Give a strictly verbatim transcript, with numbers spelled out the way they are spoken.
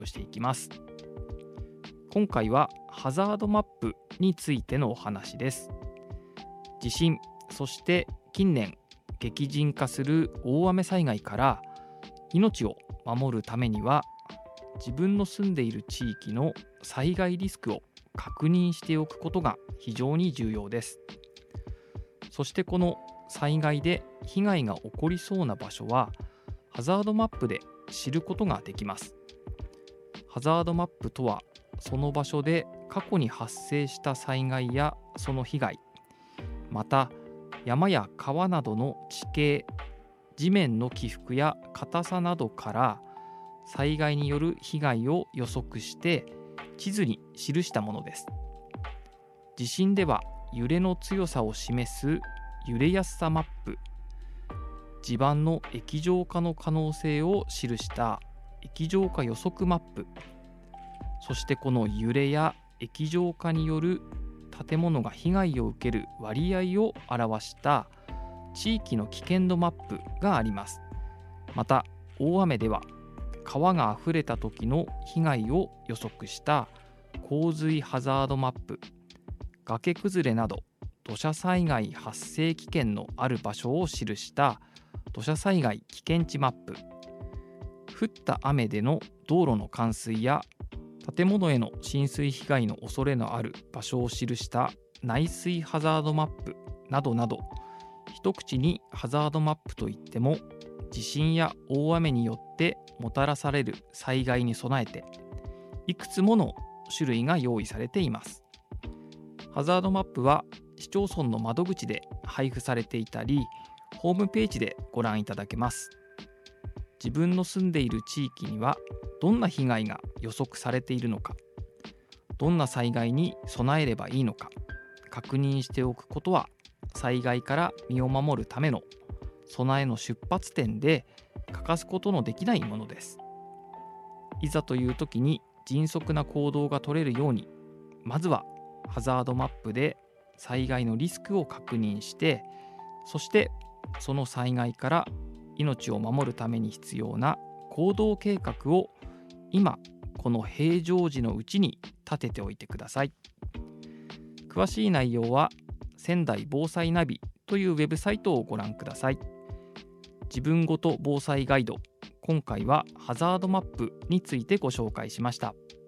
をしていきます。今回はハザードマップについてのお話です。地震、そして近年激甚化する大雨災害から命を守るためには、自分の住んでいる地域の災害リスクを確認しておくことが非常に重要です。そしてこの災害で被害が起こりそうな場所はハザードマップで知ることができます。ハザードマップとは、その場所で過去に発生した災害やその被害、また山や川などの地形、地面の起伏や硬さなどから災害による被害を予測して地図に記したものです。地震では揺れの強さを示す揺れやすさマップ、地盤の液状化の可能性を記した液状化予測マップ、そしてこの揺れや液状化による建物が被害を受ける割合を表した地域の危険度マップがあります。また大雨では川があふれた時の被害を予測した洪水ハザードマップ、崖崩れなど土砂災害発生危険のある場所を記した土砂災害危険地マップ、降った雨での道路の冠水や建物への浸水被害の恐れのある場所を記した内水ハザードマップなどなど、一口にハザードマップといっても地震や大雨によってもたらされる災害に備えていくつもの種類が用意されています。ハザードマップは市町村の窓口で配布されていたり、ホームページでご覧いただけます。自分の住んでいる地域にはどんな被害が予測されているのか、どんな災害に備えればいいのか確認しておくことは、災害から身を守るための備えの出発点で欠かすことのできないものです。いざという時に迅速な行動が取れるように、まずはハザードマップで災害のリスクを確認して、そしてその災害から命を守るために必要な行動計画を今この平常時のうちに立てておいてください。詳しい内容は仙台防災ナビというウェブサイトをご覧ください。自分ごと防災ガイド、今回はハザードマップについてご紹介しました。